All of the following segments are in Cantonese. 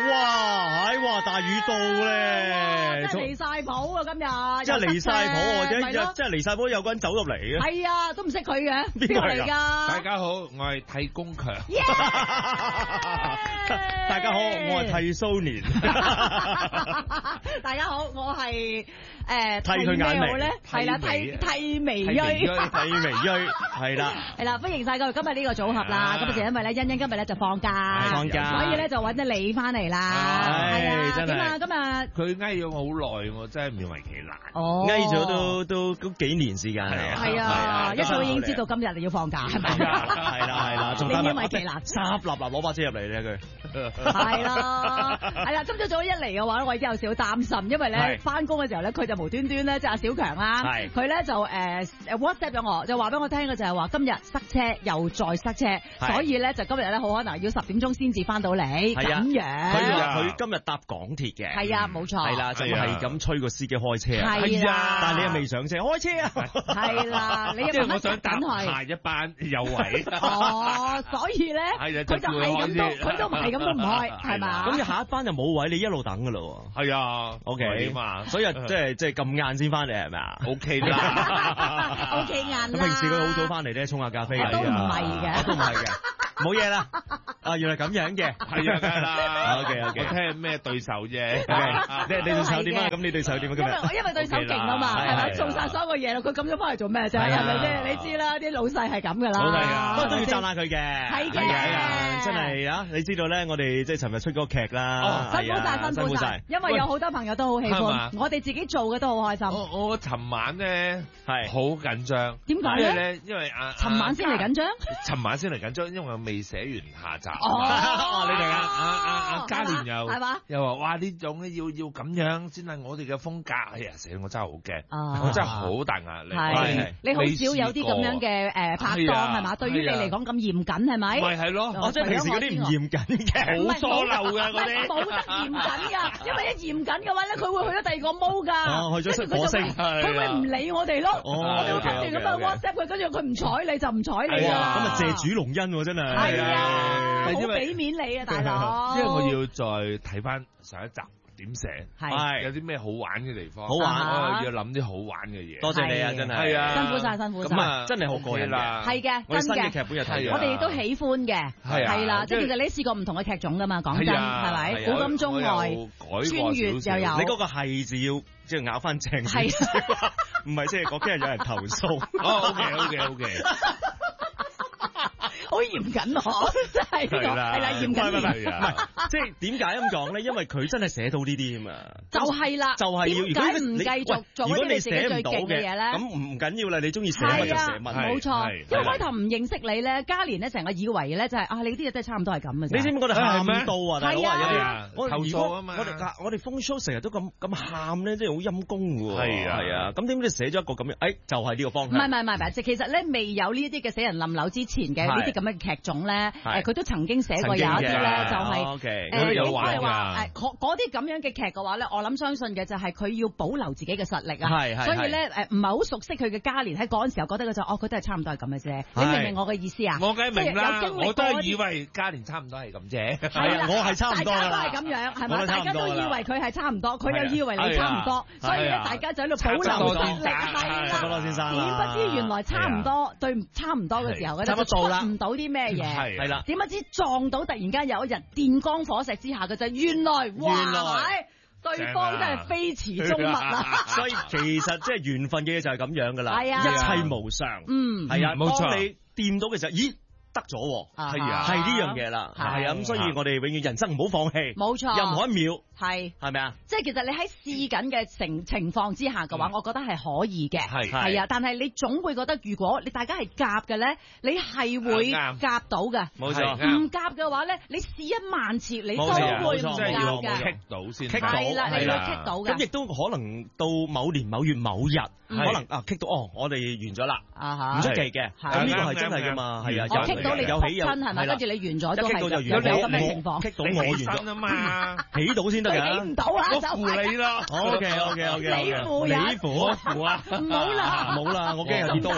哇，大雨到咧， 真係離晒譜啊！今日真係離晒譜，真係離晒譜，有個人走入嚟嘅。 係啊，都唔識佢嘅，邊個嚟㗎？ 大家好，我係替工強。 大家好，我係替蘇年。 大家好，我係替佢眼眉咧，係啦，替眉鋭， 替眉鋭，係啦， 係啦，歡迎晒各位今日呢個組合啦。咁就因為咧，欣欣今日咧就放假，所以咧就揾咗你翻嚟啦。係啊，點啊？今日佢翳咗我好耐，我真係勉為其難。 哦， 翳咗都幾年時間係啊。 係啊，一早已經知道今日你要放假，係咪？ 係啦，仲勉為其難， 濕立攞把遮入嚟咧佢。 係啦，今朝早一嚟嘅話，我已經有少少擔心，因為咧翻工嘅時候咧，佢就無端端咧，即係阿小強啦，佢咧就WhatsApp 咗我，就話俾我聽嘅就係話今日塞車又再塞車，所以咧就今日咧好可能要10點鐘先至翻到嚟咁樣。 佢今日搭港鐵嘅， 係啊，冇錯， 係啦，就係咁催個司機開車啊， 係啊， 但係你又未上車開車啊， 係啦，你因為我想等下一班有位， 所以咧佢就係咁都佢都唔係咁都唔開，係嘛？ 咁你下一班就冇位，你一路等噶咯喎。 係啊 ，OK 嘛，所以即係咁晏先翻嚟係咪啊 ？OK 啦 ，OK 晏啦。 平時佢好早翻嚟咧，沖下咖啡啊， 都唔係嘅， 都唔係嘅，冇嘢啦。啊，原來咁樣嘅， 係啊，梗係啦。 OK， 我聽咩對手啫？ 你對手點啊？咁你對手點啊？ 因為對手勁啊嘛，係咪做晒所有嘅嘢咯？佢咁樣翻嚟做咩啫？係咪先？你知啦，啲老細係咁噶啦。 老細㗎，不過都要讚下佢嘅。 係嘅， 真係啊！你知道咧，我哋即係尋日出嗰個劇啦， 辛苦晒，因為有好多朋友都好喜歡，我哋自己做嘅都好開心。 我尋晚咧係好緊張， 點解咧？ 因為尋晚先嚟緊張， 尋晚先嚟緊張，因為我未寫完下集。 你明啊？嘉年又係嘛？ 又話哇呢種咧要咁樣先係我哋嘅風格。哎呀死！我真係好驚，我真係好大壓力。 係你好少有啲咁樣嘅拍檔係嘛？對於你嚟講咁嚴謹係咪？ 咪係咯， 我即係平時嗰啲唔嚴謹嘅， 好疏漏㗎嗰啲， 冇得嚴謹㗎，因為一嚴謹嘅話咧，佢會去咗第二個毛㗎。 去咗火星， 佢會唔理我哋咯。我哋會不斷咁樣 WhatsApp 佢，跟住佢唔睬你就唔睬你㗎。 咁啊謝主隆恩喎真係。 係啊，好俾面你啊大佬。 因為我要再睇翻上一集點寫， 係有啲咩好玩嘅地方， 好玩， 我要諗啲好玩嘅嘢。 多謝你啊，真係。係啊， 辛苦晒。 咁啊，真係好過癮啦。 係嘅， 我新嘅劇本又睇咗。 我哋都喜歡嘅，係啦，即係其實你試過唔同嘅劇種㗎嘛，講真係咪？古今中外，穿越又有。 你嗰個係字要即係咬翻正少少，唔係即係嗰幾日有人投訴。 OK。 好嚴謹喎，真係係啦，嚴謹啲。 唔係，即係點解咁講咧？因為佢真係寫到呢啲啊嘛。 就係啦， 就係要。 點解唔繼續做啲你自己最勁嘅嘢咧？ 咁唔緊要啦，你中意寫乜就寫乜。 冇錯。因為開頭唔認識你咧，嘉年咧成日以為咧就係你啲嘢真係差唔多係咁嘅啫。 你知唔知我哋喊到啊？大佬啊， 我投訴啊嘛。 我哋風 show 成日都咁喊咧，真係好陰功喎。 係啊。 咁點解你寫咗一個咁樣？就係呢個方向。 唔係，其實咧未有呢啲嘅死人冧樓之前嘅呢啲咁嘅劇種咧，佢都曾經寫過有一啲咧，就係有玩㗎。嗰啲咁樣嘅劇嘅話咧，我諗相信嘅就係佢要保留自己嘅實力啊。所以咧唔係好熟悉佢嘅嘉年喺嗰陣時候覺得佢都係差唔多係咁嘅啫。你明唔明我嘅意思啊？ 我梗係明啦，我都係以為嘉年差唔多係咁啫。 係啊，我係差唔多啦。 大家都係咁樣係咪？大家都以為佢係差唔多，佢又以為你差唔多，所以咧大家就喺度保留實力。 係啦，先生。 點不知原來差唔多對差唔多嘅時候咧，就出唔到啲咩嘢。 係啦。 點不知撞到突然間有一日電光火石之下嘅就原來對方真係非池中物啦。 所以其實即係緣分嘅嘢就係咁樣噶啦，一切無常。係啊， 冇錯。 當你掂到嘅時候，咦？得咗喎，係呢樣嘢啦，係啊，咁所以我哋永遠人生唔好放棄， 冇錯， 任何一秒係咪啊？ 即係其實你喺試緊嘅情況之下嘅話，我覺得係可以嘅，係啊，但係你總會覺得如果你大家係夾嘅咧，你係會夾到嘅， 冇錯。 唔夾嘅話咧，你試1萬次你都會唔夾嘅， 棘到先， 係啦，你要棘到嘅。 咁亦都可能到某年某月某日，可能棘到我哋完咗啦，唔出奇嘅。咁呢個係真係噶嘛，係啊， 到你撲親係咪？跟住你完咗都係有咁嘅情況。 棘到我完咗啊嘛，起到先得㗎。 起唔到啊！ 我扶你啦。 OK。 你扶人， 你扶我扶啊！ 唔好啦， 冇啦，我驚有啲多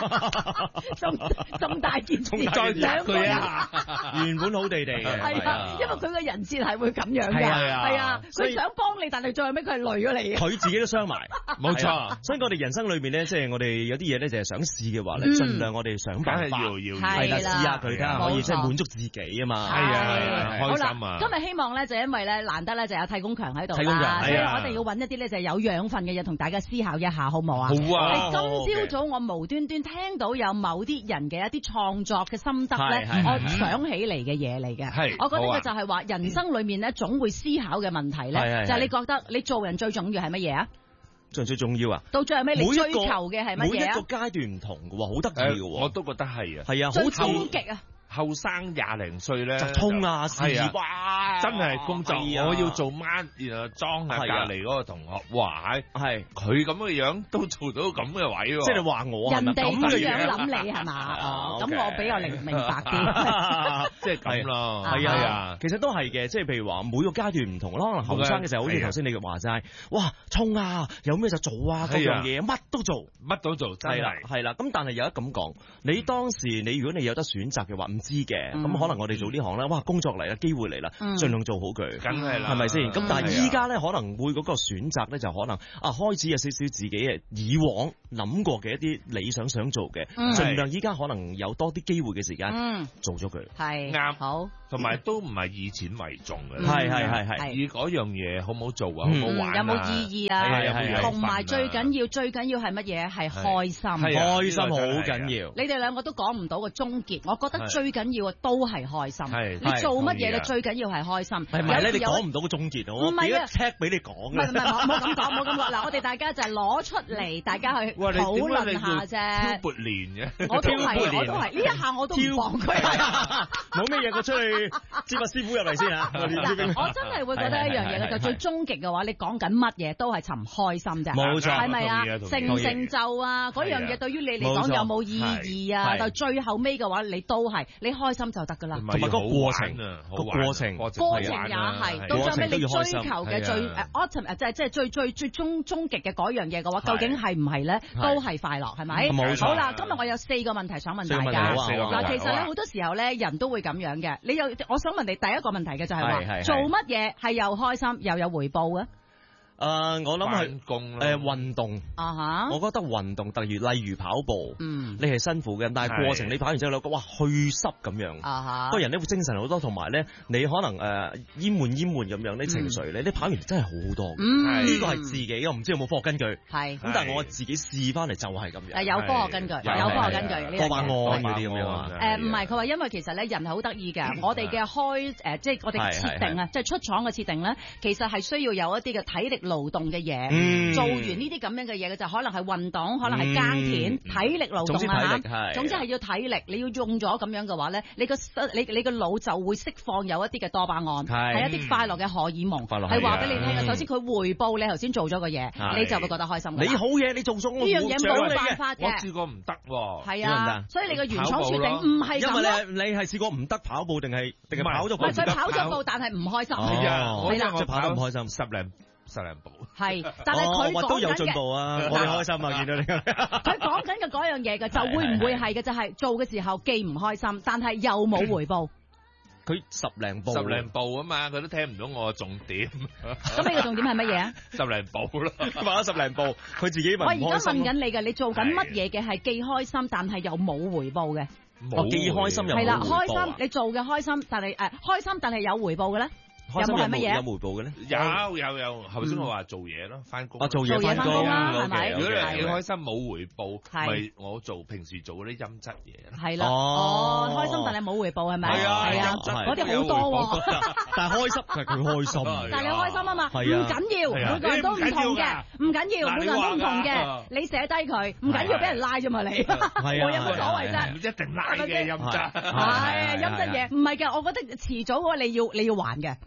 咁大件事， 再兩佢啊！ 原本好地地嘅， 係啊，因為佢個人設係會咁樣嘅，係啊，佢想幫你，但係最後尾佢係累咗你嘅， 佢自己都傷埋， 冇錯。 所以我哋人生裏邊咧，即係我哋有啲嘢咧，就係想試嘅話咧，盡量我哋想辦法，係啦，試下佢睇下可以即係滿足自己啊嘛， 係啊，開心啊！ 今日希望咧就因為咧難得咧就有替工強喺度啦，所以我哋要揾一啲咧就係有養分嘅嘢同大家思考一下，好唔好啊？ 好啊！ 今朝早我無端端聽到有某啲人嘅一啲創作嘅心得咧，我想起嚟嘅嘢嚟嘅。我覺得佢就係話人生裏面咧總會思考嘅問題咧，就係你覺得你做人最重要係乜嘢啊？ 最重要啊！ 到最後尾你追求嘅係乜嘢啊？ 每一個階段唔同嘅喎，好得意嘅喎。 我都覺得係啊， 係啊， 最終極啊！ 後生廿零歲咧， 就衝啊！係啊！ 哇！真係工作，我要做乜？然後裝下隔離嗰個同學，哇！係佢咁嘅樣都做到咁嘅位喎。 即係你話我人哋咁樣諗你係嘛？咁我比較明白啲， 即係咁咯。 係啊，其實都係嘅。即係譬如話每個階段唔同咯。可能後生嘅時候，好似頭先你嘅話齋，哇！衝啊！有咩就做啊！嗰樣嘢乜都做， 乜都做。 係啦，係啦。咁但係有得咁講，你當時如果你有得選擇嘅話，唔知嘅，咁可能我哋做呢行咧，哇！工作嚟啦，機會嚟啦，盡量做好佢， 梗係啦， 係咪先？咁但係依家咧，可能會嗰個選擇咧，就可能開始有少少自己嘅以往諗過嘅一啲理想做嘅，盡量依家可能有多啲機會嘅時間，做咗佢， 係啱好， 同埋都唔係以錢為重嘅， 係以嗰樣嘢好唔好做啊，好唔好玩， 有冇意義啊？同埋最緊要係乜嘢？係開心， 開心好緊要。 你哋兩個都講唔到個終結，我覺得最緊要嘅都係開心。你做乜嘢？你最緊要係開心。 係咪咧？你講唔到個終結，我俾一 check 俾你講。 唔係，冇咁講。嗱，我哋大家就係攞出嚟，大家去討論下啫。 挑撥連嘅， 我都係呢一下我都唔放佢。 冇咩嘢，我出去接個師傅入嚟先啊！ 我真係會覺得一樣嘢就最終極嘅話，你講緊乜嘢都係尋開心啫。 冇錯， 係咪啊？成唔成就啊？嗰樣嘢對於你嚟講有冇意義啊？到最後尾嘅話，你都係你開心就得㗎啦。 同埋個過程啊，個過程也係到最尾你追求嘅最即係最終極嘅嗰樣嘢嘅話，究竟係唔係咧？都係快樂係咪？ 冇錯。 好啦，今日我有4個問題想問大家。嗱，其實咧好多時候咧人都會咁樣嘅。我想問你第一個問題嘅就係話，做乜嘢係又開心又有回報嘅？ 我諗係運動我覺得運動例如跑步，你係辛苦嘅，但係過程你跑完之後哇去濕咁樣，個人咧會精神好多，同埋咧你可能淹悶咁樣啲情緒咧，你跑完真係好多。呢個係自己，我唔知有冇科學根據。係咁，但係我自己試翻嚟就係咁樣。 有科學根據，有科學根據。 多巴胺嗰啲咁樣啊？ 唔係，佢話因為其實咧人係好得意嘅，我哋嘅即係我哋嘅設定啊，即係出廠嘅設定咧，其實係需要有一啲嘅體力勞動嘅嘢，做完呢啲咁樣嘅嘢嘅就可能係運動，可能係耕田，體力勞動啊，總之係要體力，你要用咗咁樣嘅話咧，你個腦就會釋放有一啲嘅多巴胺，係一啲快樂嘅荷爾蒙，係話俾你聽嘅。首先佢回報你頭先做咗個嘢，你就會覺得開心。 你好嘢，你做咗呢樣嘢冇辦法嘅， 我試過唔得喎， 係啊，所以你個原廠設定唔係咁咯。 因為你係試過唔得跑步定係跑咗步？ 佢跑咗步，但係唔開心。 係啊， 我跑得唔開心，十零步。 係，但係佢講緊嘅都有進步啊！我哋開心啊，見到你。 佢講緊嘅嗰樣嘢嘅，就會唔會係嘅？就係做嘅時候既唔開心，但係又冇回報。 佢十零步啊嘛，佢都聽唔到我嘅重點。 咁你嘅重點係乜嘢啊？ 十零步咯， 話咗十零步，佢自己問。 我而家問緊你嘅，你做緊乜嘢嘅係既開心，但係又冇回報嘅？ 我既開心又冇回報。係啦， 開心你做嘅開心，但係開心但係有回報嘅咧？有冇係乜嘢？ 有回報嘅咧？ 有。頭先我話做嘢咯，翻工。 做嘢翻工啦， 係咪？ 如果你幾開心冇回報，咪我平時做嗰啲陰質嘢。 係啦。開心但係冇回報係咪？係啊，嗰啲好多喎。但係開心係佢開心。但係你開心啊嘛，唔緊要，每個人都唔同嘅，唔緊要，每個人都唔同嘅。你寫低佢，唔緊要，俾人拉啫嘛你。我有乜所謂啫？ 唔一定拉嘅陰質。 係陰質嘢，唔係嘅，我覺得遲早你要還嘅。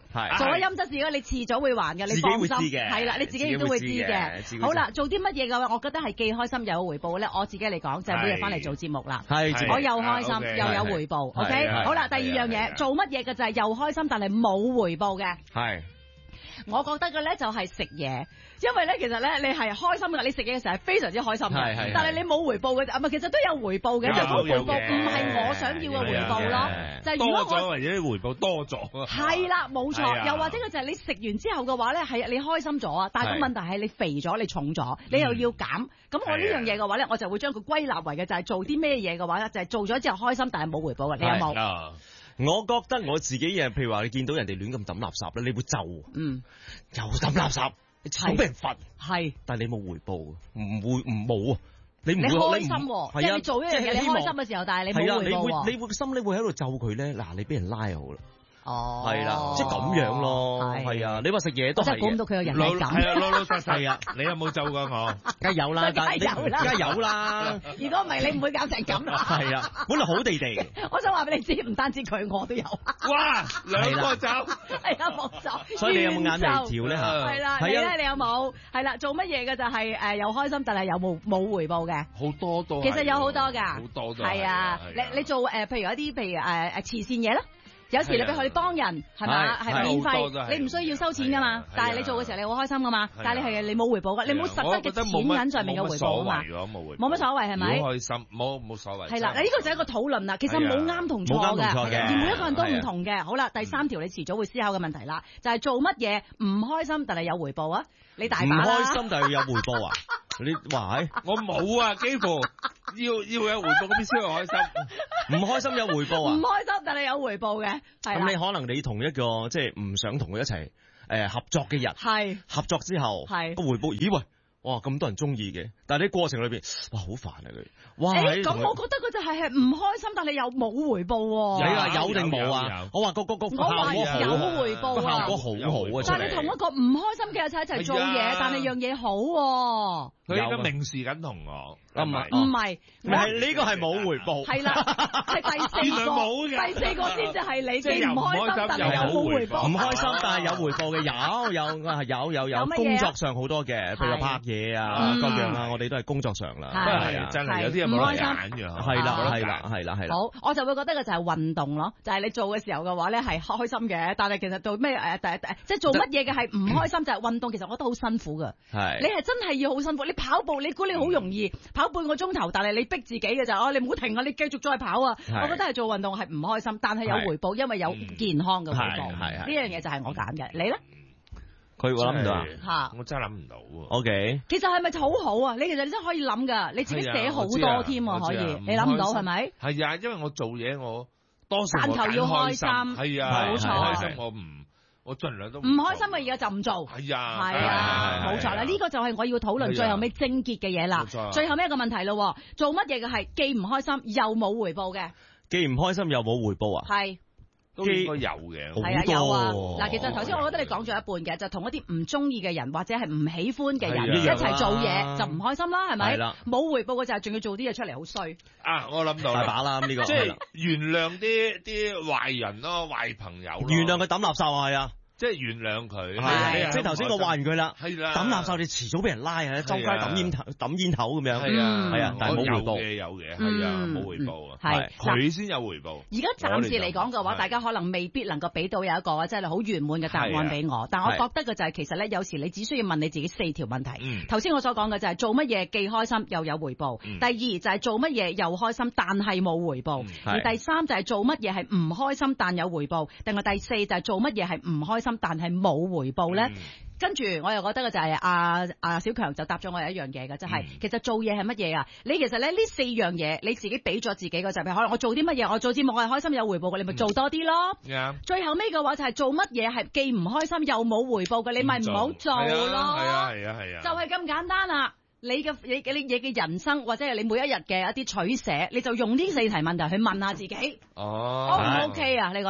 做咗陰質事，你遲早會還嘅，你放心。係啦，你自己亦都會知嘅。好啦，做啲乜嘢嘅話，我覺得係既開心又有回報咧。我自己嚟講就係每日翻嚟做節目啦，我又開心又有回報。OK，好啦，第二樣嘢做乜嘢嘅就係又開心但係冇回報嘅。係。我覺得嘅咧就係食嘢，因為咧其實咧你係開心嘅，你食嘢嘅時候係非常之開心嘅，但係你冇回報嘅，唔係其實都有回報嘅，就嗰回報唔係我想要嘅回報咯，就係如果我或者回報多咗， 係啦冇錯，又或者嘅就係你食完之後嘅話咧係你開心咗啊，但係個問題係你肥咗，你重咗，你又要減，咁我呢樣嘢嘅話咧，我就會將佢歸納為嘅就係做啲咩嘢嘅話咧，就係做咗之後開心，但係冇回報嘅，你有冇？ 我覺得我自己嘅，譬如話你見到人哋亂咁抌垃圾咧，你會咒，又抌垃圾，你遲早俾人罰，係，但係你冇回報，唔冇啊，你唔會開心，係啊，你做一樣嘢你開心嘅時候，但係你冇回報，你會心裏會喺度咒佢咧，嗱，你俾人拉好啦。哦，係啦，即係咁樣咯，係啊，你話食嘢都係，真係估唔到佢有人係咁，係啊，老老實實啊，你有冇咒過我？梗係有啦，梗係有啦。如果唔係，你唔會搞成咁啦。係啊，本來好地地。我想話俾你知，唔單止佢，我都有。哇，兩個咒，係啊，冇咒。所以你有冇眼眉條咧？係啦，你咧你有冇？係啦，做乜嘢嘅就係又開心，但係又冇回報嘅。好多都。其實有好多㗎。好多都。係啊，你做譬如一啲譬如慈善嘢啦。有時你俾佢幫人係嘛，係免費，你唔需要收錢噶嘛。但係你做嘅時候你好開心噶嘛。但係你冇回報噶，你冇實質嘅錢銀上面嘅回報啊嘛。冇乜所謂係咪？好開心，冇所謂。係啦，呢個就係一個討論啦。其實冇啱同錯嘅，而每一個人都唔同嘅。好啦，第三條你遲早會思考嘅問題啦，就係做乜嘢唔開心但係有回報啊？你大把啦。唔開心但係有回報啊？你話係？我冇啊，幾乎要有回報咁先會開心。唔開心有回報啊？唔開心但係有回報嘅。咁你可能你同一個即係唔想同佢一齊合作嘅人，係合作之後個回報，咦喂，哇咁多人中意嘅，但係喺過程裏邊，哇好煩啊佢，哇咁我覺得佢就係唔開心，但係又冇回報。你話有定冇啊？我話個效果有回報，效果好好啊！但係你同一個唔開心嘅人一齊做嘢，但係樣嘢好。佢而家明示緊同我，唔係呢個係冇回報，係啦，係第四個先至係你既唔開心，但係有冇回報？唔開心但係有回報嘅有工作上好多嘅，譬如話拍嘢啊各樣啊，我哋都係工作上啦，係啊，真係有啲人冇得揀嘅，係啦。好，我就會覺得嘅就係運動咯，就係你做嘅時候嘅話咧係開心嘅，但係其實做咩即係做乜嘢嘅係唔開心就係運動，其實我覺得好辛苦㗎，你係真係要好辛苦。跑步你估你好容易跑半個鐘頭，但係你逼自己嘅就你唔好停啊，你繼續再跑啊！我覺得係做運動係唔開心，但係有回報，因為有健康嘅回報。呢樣嘢就係我揀嘅，你咧？佢我諗唔到啊！我真係諗唔到喎。OK， 其實係咪好好啊？你其實你真係可以諗㗎，你自己寫好多添喎，可以。你諗唔到係咪？係啊，因為我做嘢我多數但求要開心，係啊，冇錯，開心我盡量都唔開心嘅嘢就唔做。係啊，冇錯啦，呢個就係我要討論最後尾症結嘅嘢啦。最後尾一個問題咯，做乜嘢嘅係既唔開心又冇回報嘅？既唔開心又冇回報啊？係。都應該有嘅，係啊有啊。嗱，其實頭先我覺得你講咗一半嘅，就同一啲唔中意嘅人或者係唔喜歡嘅人一齊做嘢就唔開心啦，係咪？係啦。冇回報嘅就係仲要做啲嘢出嚟好衰。啊，我諗到大把啦，呢個即係原諒啲壞人咯，壞朋友。原諒佢抌垃圾係啊。即係原諒佢，即係頭先我話完佢啦，抌垃圾你遲早俾人拉啊，周街抌煙頭咁樣，係啊，但係冇回報嘅有嘅，係啊，冇回報啊，係佢先有回報。而家暫時嚟講嘅話，大家可能未必能夠俾到有一個即係好圓滿嘅答案俾我，但我覺得嘅就係其實咧，有時你只需要問你自己4條問題。頭先我所講嘅就係做乜嘢既開心又有回報，第二就係做乜嘢又開心但係冇回報，而第三就係做乜嘢係唔開心但有回報，定係第四就係做乜嘢係唔開心但係冇回報咧，跟住我又覺得嘅就係阿小強就答咗我有一樣嘢嘅，就係其實做嘢係乜嘢啊？你其實咧呢4樣嘢你自己俾咗自己嘅就係可能我做啲乜嘢，我做節目我係開心有回報嘅，你咪做多啲咯。最後尾嘅話就係做乜嘢係既唔開心又冇回報嘅，你咪唔好做咯。係啊，就係咁簡單啦。你嘅人生或者係你每一日嘅一啲取捨，你就用呢4題問題去問下自己。O 唔 OK 啊？你覺得？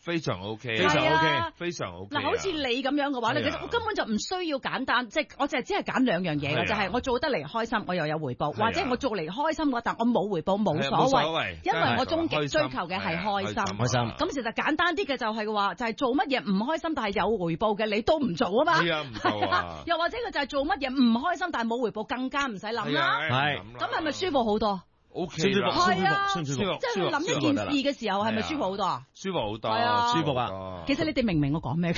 非常 OK， 非常 OK， 非常 OK。 嗱，好似你咁樣嘅話咧，其實我根本就唔需要簡單，即係我只係揀兩樣嘢嘅，就係我做得嚟開心，我又有回報，或者我做嚟開心嘅話，但我冇回報冇所謂，因為我終極追求嘅係開心。開心。咁其實簡單啲嘅就係話，就係做乜嘢唔開心但係有回報嘅，你都唔做啊嘛。 係啊，唔做啊。 又或者佢就係做乜嘢唔開心但係冇回報，更加唔使諗啦。 係。 咁係咪舒服好多 ？OK 啦，係啊，即係你諗一件事嘅時候，係咪舒服好多啊？ 舒服好多， 係啊， 舒服啊！ 其實你哋明唔明我講咩㗎？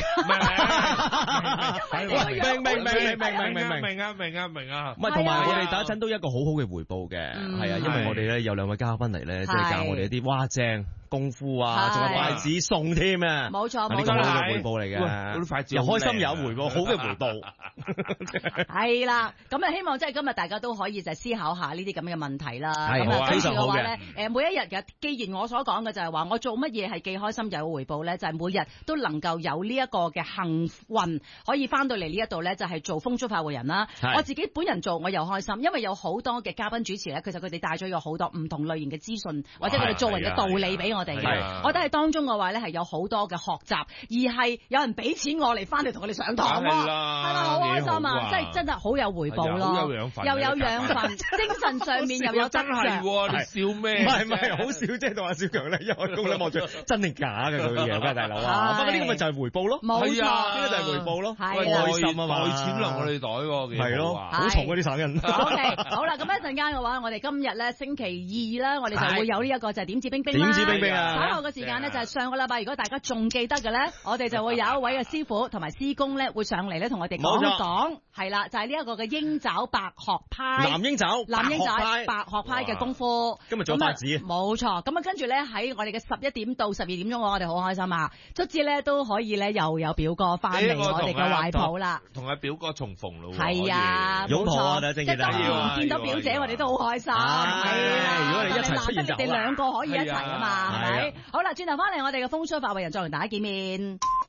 明啊！ 唔係，同埋我哋等一陣都一個好好嘅回報嘅，係啊，因為我哋咧有兩位嘉賓嚟咧，即係教我哋一啲哇正功夫啊，仲有筷子餸添啊！ 冇錯， 呢個好嘅回報嚟嘅，嗰啲筷子又開心又有回報，好嘅回報。 係啦，咁啊希望即係今日大家都可以就思考下呢啲咁嘅問題啦。 係啊，非常好嘅。 每一日嘅，既然我所講嘅就係話，我做乜嘢係既開心又有回報咧，就係每日都能夠有呢一個嘅幸運，可以翻到嚟呢一度咧，就係做風騷快活人啦。我自己本人做我又開心，因為有好多嘅嘉賓主持咧，其實佢哋帶咗有好多唔同類型嘅資訊，或者佢哋做人嘅道理俾我哋嘅。我覺得喺當中嘅話咧，係有好多嘅學習，而係有人俾錢我嚟翻嚟同我哋上堂喎，係咪好開心啊？即係真係好有回報咯，又有養分，精神上面又有增長。 真係喎，你笑咩？ 唔係好笑，即係同阿小強咧一開工咧望住真定假嘅嗰啲嘢，喂大佬啊！不過呢個咪就係回報咯， 冇錯， 呢個就係回報咯，開心啊嘛， 袋錢落我哋袋喎， 係咯，好重嗰啲散銀。 OK，好啦，咁一陣間嘅話，我哋今日咧星期二啦，我哋就會有呢一個就係點指兵兵啦。點指兵兵啊！稍後嘅時間咧就係上個禮拜，如果大家仲記得嘅咧，我哋就會有一位嘅師傅同埋師公咧會上嚟咧同我哋講一講，係啦，就係呢一個嘅鷹爪白學派， 藍鷹爪白學派嘅功夫。 今日做筷子， 冇錯。咁啊，跟住咧喺我哋嘅11點到12點鐘，我哋好開心啊！卒之咧都可以咧又有表哥翻嚟我哋嘅懷抱啦， 同阿表哥重逢咯。 係啊，冇錯。即係當然見到表姐，我哋都好開心。係啊， 如果你一齊出現， 難得你哋兩個可以一齊啊嘛，係咪？好啦，轉頭翻嚟我哋嘅風騷快活人再同大家見面。